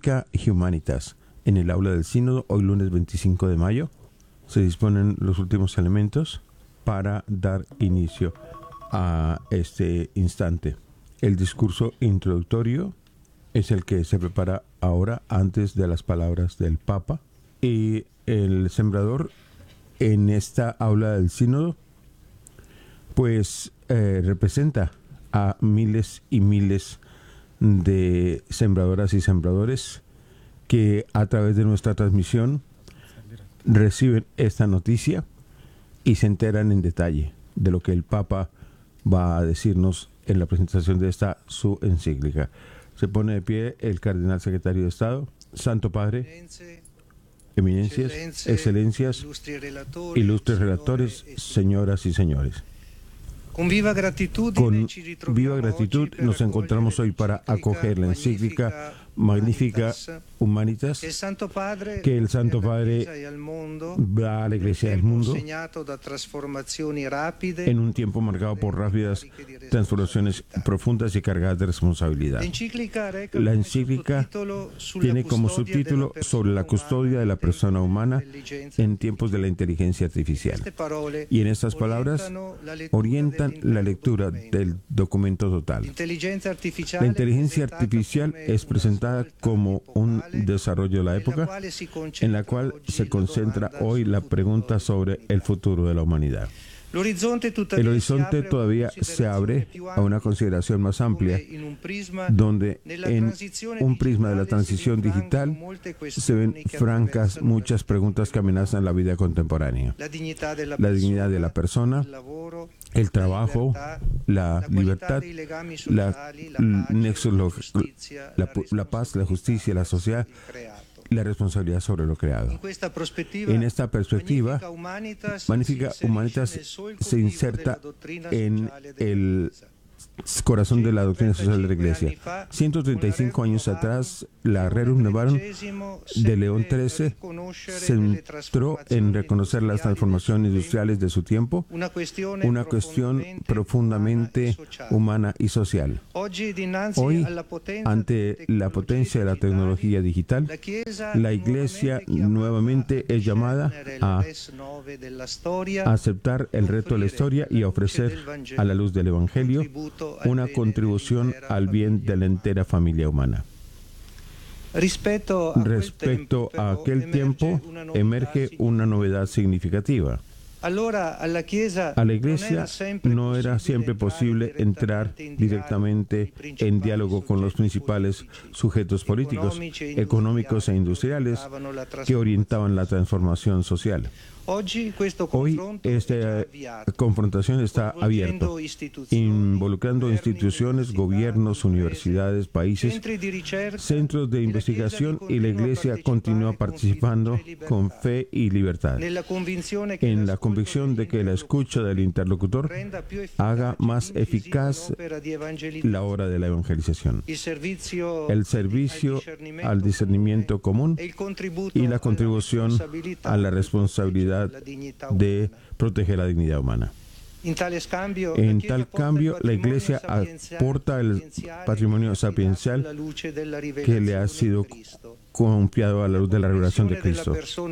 Encíclica Humanitas. En el aula del Sínodo, hoy lunes 25 de mayo, se disponen los últimos elementos para dar inicio a este instante. El discurso introductorio es el que se prepara ahora antes de las palabras del Papa, y el sembrador en esta aula del Sínodo pues representa a miles y miles de sembradoras y sembradores que a través de nuestra transmisión reciben esta noticia y se enteran en detalle de lo que el Papa va a decirnos en la presentación de esta su encíclica. Se pone de pie el cardenal secretario de Estado. Santo Padre, eminencias, excelencias, ilustres relatores, señoras y señores. Con viva gratitud nos encontramos hoy para acoger la encíclica Magnifica Humanitas que el Santo Padre da a la Iglesia del mundo en un tiempo marcado por rápidas transformaciones profundas y cargadas de responsabilidad. La encíclica tiene como subtítulo sobre la custodia de la persona humana en tiempos de la inteligencia artificial. Y en estas palabras orientan la lectura del documento total. La inteligencia artificial es presentada como un desarrollo de la época en la cual se concentra hoy la pregunta sobre el futuro de la humanidad. El horizonte todavía se abre a una consideración más amplia, donde en un prisma de la transición digital se ven francas muchas preguntas que amenazan la vida contemporánea. La dignidad de la persona, el trabajo, la libertad, la paz, la justicia, la sociedad, la responsabilidad sobre lo creado. En esta perspectiva, Magnifica Humanitas se inserta en el corazón de la doctrina social de la Iglesia. 135 años atrás, la Rerum Novarum de León XIII se centró en reconocer las transformaciones industriales de su tiempo, una cuestión profundamente humana y social. Hoy, ante la potencia de la tecnología digital, la Iglesia nuevamente es llamada a aceptar el reto de la historia y a ofrecer, a la luz del Evangelio, una contribución al bien de la entera familia humana. Respecto a aquel tiempo, emerge una novedad significativa. A la Iglesia no era siempre posible entrar directamente en diálogo con los principales sujetos políticos, económicos e industriales que orientaban la transformación social. Hoy esta confrontación está abierta, involucrando instituciones, gobiernos, universidades, países, centros de investigación, y la Iglesia continúa participando con fe y libertad, en la convicción de que la escucha del interlocutor haga más eficaz la obra de la evangelización, el servicio al discernimiento común y la contribución a la responsabilidad de proteger la dignidad humana. En tal cambio, la Iglesia aporta el patrimonio sapiencial que le ha sido confiado a la luz de la revelación de Cristo.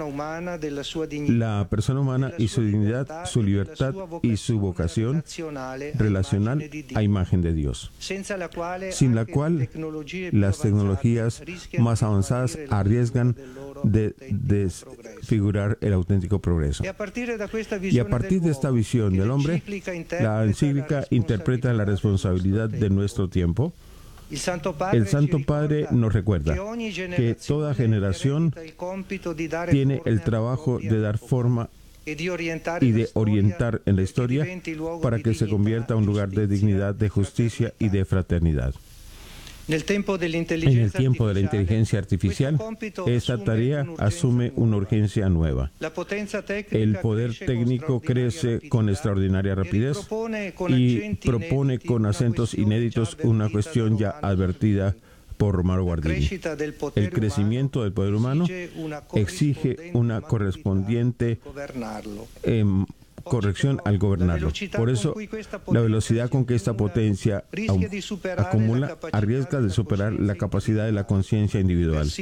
La persona humana y su dignidad, su libertad y su vocación relacional a imagen de Dios, sin la cual las tecnologías más avanzadas arriesgan de desfigurar el auténtico progreso. Y a partir de esta visión del hombre, la encíclica interpreta la responsabilidad de nuestro tiempo. El Santo Padre nos recuerda que toda generación tiene el trabajo de dar forma y de orientar en la historia para que se convierta en un lugar de dignidad, de justicia y de fraternidad. En el tiempo de la inteligencia artificial, esta tarea asume una urgencia nueva. El poder técnico crece con extraordinaria rapidez y propone con acentos inéditos una cuestión ya advertida por Romano Guardini. El crecimiento del poder humano exige una correspondiente corrección al gobernarlo. Por eso, la velocidad con que esta potencia acumula arriesga de superar la capacidad de la conciencia individual.